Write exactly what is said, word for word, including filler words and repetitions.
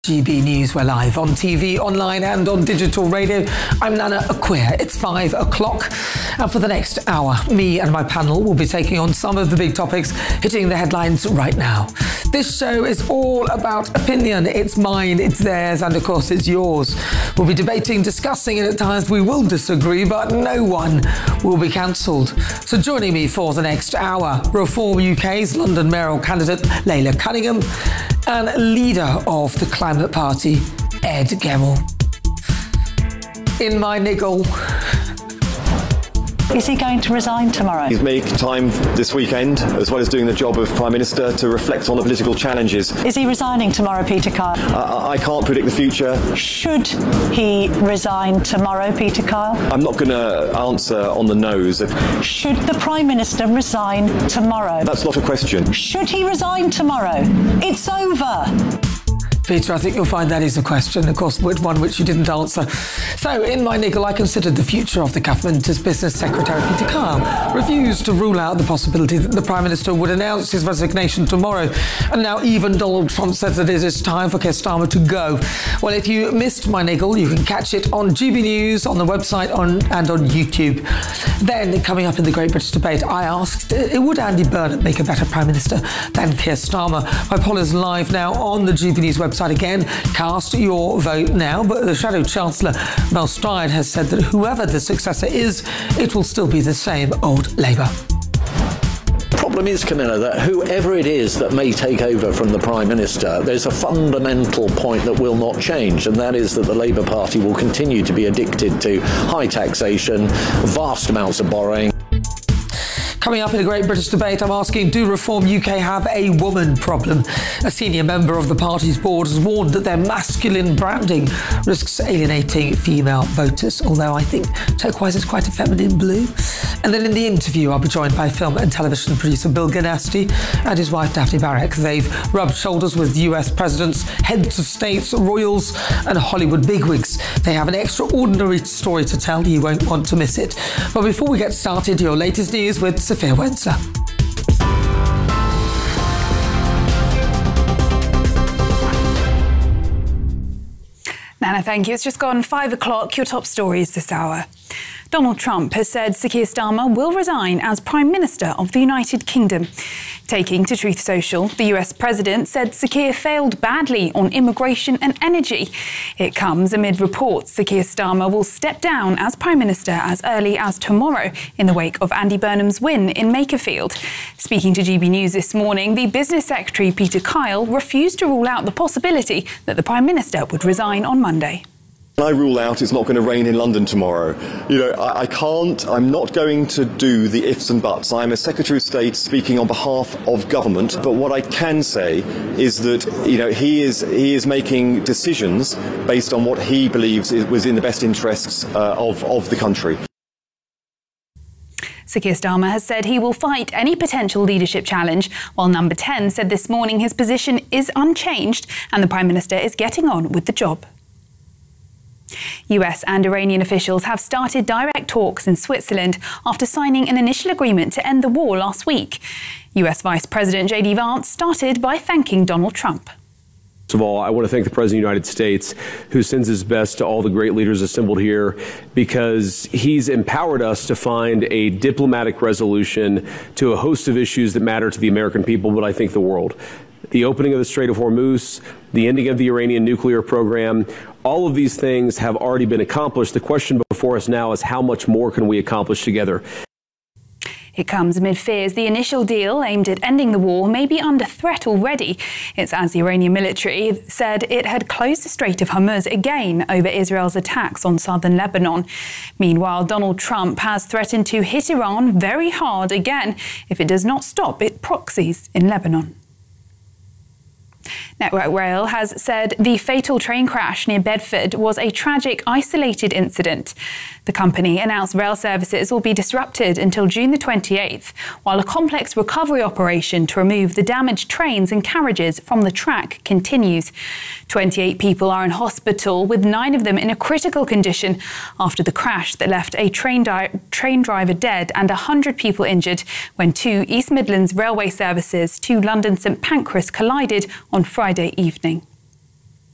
G B News, we're live on T V, online and on digital radio. I'm Nana Acquia. It's five o'clock. And for the next hour, me and my panel will be taking on some of the big topics hitting the headlines right now. This show is all about opinion. It's mine, it's theirs, and of course it's yours. We'll be debating, discussing, and at times we will disagree, but no one will be cancelled. So joining me for the next hour, Reform U K's London mayoral candidate Leila Cunningham and leader of the Climate Party, Ed Gemmell. In my niggle. Is he going to resign tomorrow? He's making time this weekend, as well as doing the job of Prime Minister, to reflect on the political challenges. Is he resigning tomorrow, Peter Kyle? Uh, I can't predict the future. Should he resign tomorrow, Peter Kyle? I'm not going to answer on the nose. Should the Prime Minister resign tomorrow? That's not a question. Should he resign tomorrow? It's over. Peter, I think you'll find that is a question, of course, one which you didn't answer. So, in my niggle, I considered the future of the government as Business Secretary Peter Kyle refused to rule out the possibility that the Prime Minister would announce his resignation tomorrow. And now even Donald Trump says that it is time for Keir Starmer to go. Well, if you missed my niggle, you can catch it on G B News, on the website on and on YouTube. Then, coming up in the Great British Debate, I asked, would Andy Burnham make a better Prime Minister than Keir Starmer? My poll is live now on the G B News website. Again, cast your vote now. But the Shadow Chancellor, Mel Stride, has said that whoever the successor is, it will still be the same old Labour. The problem is, Camilla, that whoever it is that may take over from the Prime Minister, there's a fundamental point that will not change, and that is that the Labour Party will continue to be addicted to high taxation, vast amounts of borrowing. Coming up in a Great British Debate, I'm asking, do Reform U K have a woman problem? A senior member of the party's board has warned that their masculine branding risks alienating female voters, although I think turquoise is quite a feminine blue. And then in the interview, I'll be joined by film and television producer Bill Ganasty and his wife Daphne Barrick. They've rubbed shoulders with U S presidents, heads of states, royals and Hollywood bigwigs. They have an extraordinary story to tell. You won't want to miss it. But before we get started, your latest news with Sophia Wenser. Nana, thank you. It's just gone five o'clock. Your top stories this hour. Donald Trump has said Sir Keir Starmer will resign as Prime Minister of the United Kingdom. Taking to Truth Social, the U S President said Sir Keir failed badly on immigration and energy. It comes amid reports Sir Keir Starmer will step down as Prime Minister as early as tomorrow in the wake of Andy Burnham's win in Makerfield. Speaking to G B News this morning, the Business Secretary Peter Kyle refused to rule out the possibility that the Prime Minister would resign on Monday. I rule out it's not going to rain in London tomorrow. You know, I, I can't, I'm not going to do the ifs and buts. I'm a Secretary of State speaking on behalf of government, but what I can say is that, you know, he is he is making decisions based on what he believes is, was in the best interests uh, of, of the country. Sir Keir Starmer has said he will fight any potential leadership challenge, while Number ten said this morning his position is unchanged and the Prime Minister is getting on with the job. U S and Iranian officials have started direct talks in Switzerland after signing an initial agreement to end the war last week. U S Vice President J D Vance started by thanking Donald Trump. First of all, I want to thank the President of the United States, who sends his best to all the great leaders assembled here, because he's empowered us to find a diplomatic resolution to a host of issues that matter to the American people, but I think the world. The opening of the Strait of Hormuz, the ending of the Iranian nuclear program, all of these things have already been accomplished. The question before us now is how much more can we accomplish together? It comes amid fears the initial deal aimed at ending the war may be under threat already. It's as the Iranian military said it had closed the Strait of Hormuz again over Israel's attacks on southern Lebanon. Meanwhile, Donald Trump has threatened to hit Iran very hard again if it does not stop its proxies in Lebanon. Network Rail has said the fatal train crash near Bedford was a tragic, isolated incident. The company announced rail services will be disrupted until June the twenty-eighth, while a complex recovery operation to remove the damaged trains and carriages from the track continues. twenty-eight people are in hospital, with nine of them in a critical condition after the crash that left a train, di- train driver dead and one hundred people injured when two East Midlands railway services to London St Pancras collided on Friday evening.